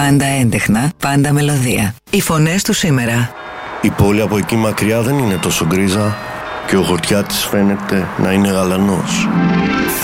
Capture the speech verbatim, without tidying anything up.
Πάντα έντεχνα, πάντα μελωδία. Οι φωνές του σήμερα. Η πόλη από εκεί μακριά δεν είναι τόσο γκρίζα και ο χορτιάτης φαίνεται να είναι γαλανός.